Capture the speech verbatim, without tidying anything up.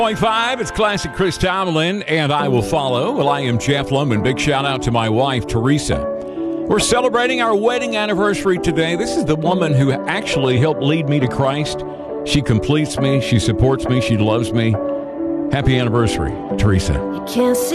Point five, it's classic Chris Tomlin, and I Will Follow. Well, I am Jeff Lohman. Big shout out to my wife, Teresa. We're celebrating our wedding anniversary today. This is the woman who actually helped lead me to Christ. She completes me. She supports me. She loves me. Happy anniversary, Teresa. You can't see